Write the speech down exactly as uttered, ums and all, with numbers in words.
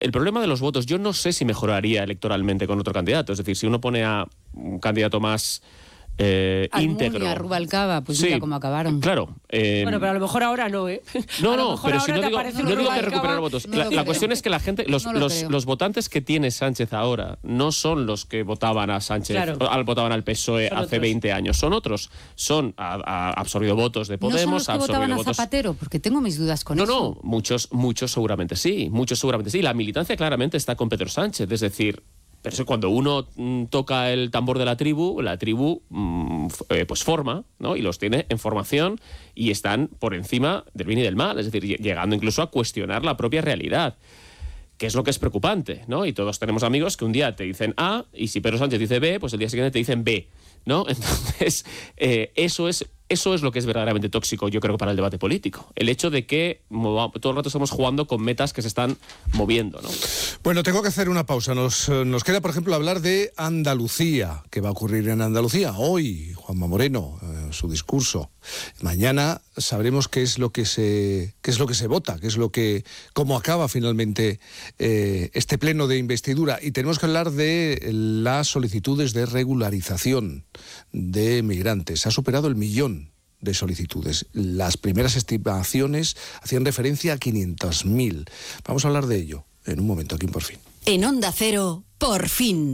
el problema de los votos, yo no sé si mejoraría electoralmente con otro candidato. Es decir, si uno pone a un candidato más eh, íntegro... Almunia, Rubalcaba, pues sí, mira cómo acabaron. Claro. Eh, bueno, pero a lo mejor ahora no, ¿eh? No, a lo no, mejor pero si ahora no digo, te aparece no digo que Rubalcaba, recuperar votos. no la, lo la creo. cuestión es que la gente, los, No lo los, creo. los votantes que tiene Sánchez ahora no son los que votaban a Sánchez, Claro. o al, votaban al P S O E Son hace otros. veinte años. Son otros. Son, ha, ha absorbido votos de ¿No son Podemos, los que ha absorbido votaban a votos... Zapatero? Porque tengo mis dudas con No, eso. no, muchos, muchos seguramente sí, muchos seguramente sí. La militancia claramente está con Pedro Sánchez, es decir, pero eso cuando uno mm, toca el tambor de la tribu, la tribu mm, f- eh, pues forma, ¿no? Y los tiene en formación y están por encima del bien y del mal, es decir, lle- llegando incluso a cuestionar la propia realidad, que es lo que es preocupante, ¿no? Y todos tenemos amigos que un día te dicen A y si Pedro Sánchez dice B, pues el día siguiente te dicen B, ¿no? Entonces, eh, eso es eso es lo que es verdaderamente tóxico, yo creo, para el debate político. El hecho de que mova- todo el rato estamos jugando con metas que se están moviendo, ¿no? Bueno, tengo que hacer una pausa. Nos, eh, nos queda, por ejemplo, hablar de Andalucía. ¿Qué va a ocurrir en Andalucía? Hoy, Juanma Moreno, eh, su discurso. Mañana sabremos qué es lo que se, qué es lo que se vota, qué es lo que, cómo acaba finalmente eh, este pleno de investidura. Y tenemos que hablar de las solicitudes de regularización de migrantes. Se ha superado el millón de solicitudes. Las primeras estimaciones hacían referencia a quinientos mil. Vamos a hablar de ello en un momento aquí en Por Fin. En Onda Cero, Por Fin.